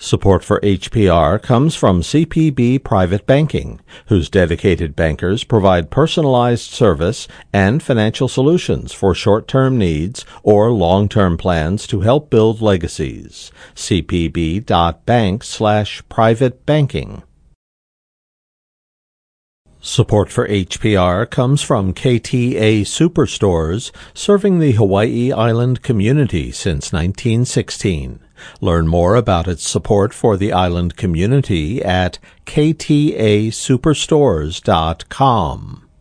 Support for HPR comes from CPB Private Banking, whose dedicated bankers provide personalized service and financial solutions for short-term needs or long-term plans to help build legacies. cpb.bank/private banking. Support for HPR comes from KTA Superstores, serving the Hawaii Island community since 1916. Learn more about its support for the island community at ktasuperstores.com.